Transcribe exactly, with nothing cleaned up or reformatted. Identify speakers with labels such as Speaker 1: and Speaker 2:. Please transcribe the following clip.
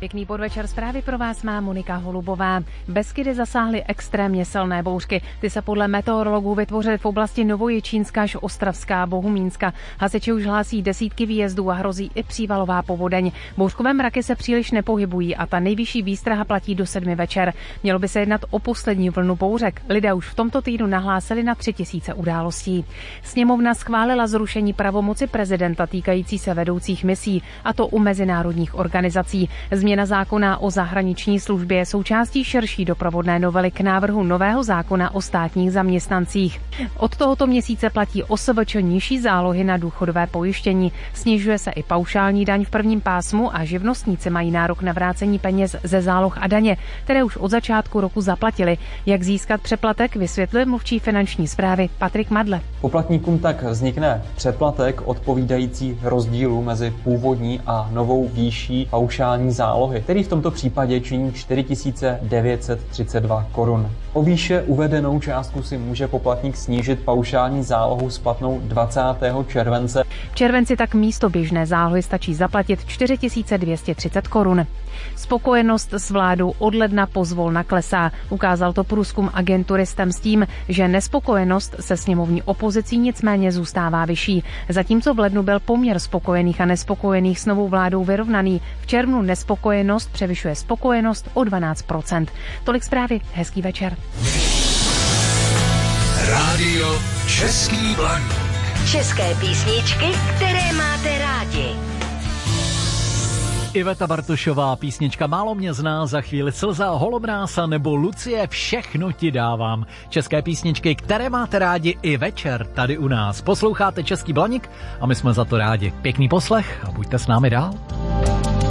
Speaker 1: Pěkný podvečer, zprávy pro vás má Monika Holubová. Beskydy zasáhly extrémně silné bouřky. Ty se podle meteorologů vytvořily v oblasti Novojičínska až Ostravská, Bohumínska. Hasiči už hlásí desítky výjezdů a hrozí i přívalová povodeň. Bouřkové mraky se příliš nepohybují a ta nejvyšší výstraha platí do sedmi večer. Mělo by se jednat o poslední vlnu bouřek. Lidé už v tomto týdnu nahlásili na tři tisíce událostí. Sněmovna schválila zrušení pravomoci prezidenta týkající se vedoucích misí, a to u mezinárodních organizací. Změna zákona o zahraniční službě je součástí širší doprovodné novely k návrhu nového zákona o státních zaměstnancích. Od tohoto měsíce platí O S V Č nižší zálohy na důchodové pojištění. Snižuje se i paušální daň v prvním pásmu a živnostníci mají nárok na vrácení peněz ze záloh a daně, které už od začátku roku zaplatili. Jak získat přeplatek, vysvětluje mluvčí finanční správy Patrik Madle.
Speaker 2: Poplatníkům tak vznikne přeplatek odpovídající rozdílu mezi původní a novou výší paušální zálohy, který v tomto případě činí čtyři tisíce devět set třicet dva korun. O výše uvedenou částku si může poplatník snížit paušální zálohu splatnou dvacátého července.
Speaker 1: V červenci tak místo běžné zálohy stačí zaplatit čtyři tisíce dvě stě třicet korun. Spokojenost s vládou od ledna pozvolna klesá. Ukázal to průzkum agentury STEM s tím, že nespokojenost se sněmovní opozicí nicméně zůstává vyšší. Zatímco v lednu byl poměr spokojených a nespokojených s novou vládou vyrovnaný, v červnu nespokojenost převyšuje spokojenost o dvanáct procent. Tolik zprávy, hezký večer.
Speaker 3: Rádio Český Blaník.
Speaker 4: České písničky, které máte rádi.
Speaker 5: Iveta Bartošová, písnička Málo mě zná, za chvíli Slza, Holomrása nebo Lucie, všechno ti dávám. České písničky, které máte rádi i večer tady u nás. Posloucháte Český Blaník a my jsme za to rádi. Pěkný poslech a buďte s námi dál.